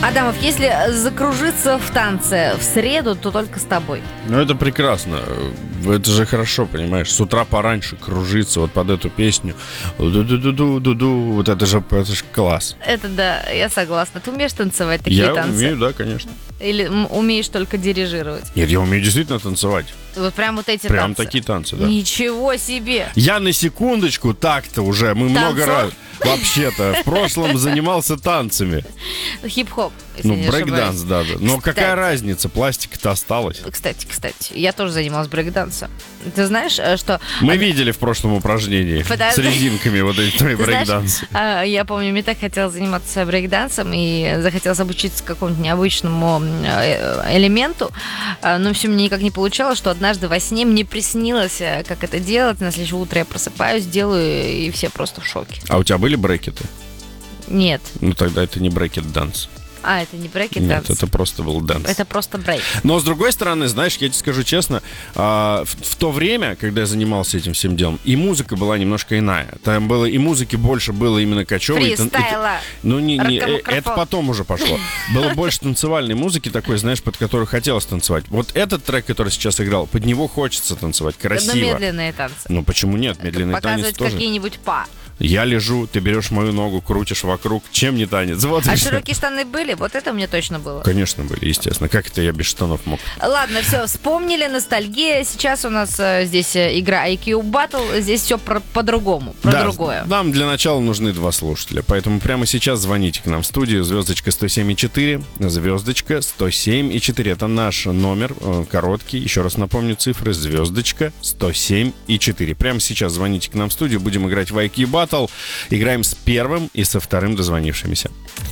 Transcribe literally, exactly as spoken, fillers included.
Адамов, если закружиться в танце в среду, то только с тобой. Ну, это прекрасно. Это же хорошо, понимаешь? С утра пораньше кружиться вот под эту песню. Ду-ду-ду-ду-ду-ду. Вот это же, это же класс. Это да, я согласна. Ты умеешь танцевать такие я танцы? Я умею, да, конечно. Или умеешь только дирижировать? Нет, я умею действительно танцевать. Вот прям вот эти прям танцы? Прям такие танцы, да. Ничего себе! Я на секундочку так-то уже, мы Танцор? много раз... Вообще-то, в прошлом занимался танцами. Хип-хоп, если Ну, не брейк-данс, да, да. Но Кстати. какая разница, пластика-то осталась. Кстати, кстати, я тоже занималась брейк-дансом. Ты знаешь, что... Мы видели в прошлом упражнении Подожди. с резинками вот эти твои брейк-дансы. Я помню, мне так хотела заниматься брейк-дансом и захотелось обучиться какому-то необычному элементу, но все мне никак не получалось, что однажды во сне мне приснилось, как это делать. На следующее утро я просыпаюсь, делаю, и все просто в шоке. А у тебя были брекеты? Нет. Ну тогда это не брекет-данс. А, это не брейк-данс? Нет, это просто был данс. Это просто брейк. Но, с другой стороны, знаешь, я тебе скажу честно, в, в то время, когда я занимался этим всем делом, и музыка была немножко иная. Там было и музыки больше было именно кочевой. Фристайла. Ну, не, не, это потом уже пошло. Было больше танцевальной музыки такой, знаешь, под которую хотелось танцевать. Вот этот трек, который сейчас играл, под него хочется танцевать красиво. Но медленные танцы. Ну, почему нет? Медленный танец тоже. Показывать какие-нибудь па. Я лежу, ты берешь мою ногу, крутишь вокруг. Чем не танец? Вот а широкие штаны были? Вот это у меня точно было. Конечно были, естественно. Как это я без штанов мог? Ладно, все, вспомнили, ностальгия. Сейчас у нас э, здесь игра ай кью Battle. Здесь все про, по-другому, про да, другое. Нам для начала нужны два слушателя. Поэтому прямо сейчас звоните к нам в студию. Звездочка сто семь и четыре. Звездочка сто семь и четыре. Это наш номер, короткий. Еще раз напомню цифры. Звездочка сто семь и четыре. Прямо сейчас звоните к нам в студию. Будем играть в ай кью Battle. Играем с первым и со вторым дозвонившимися.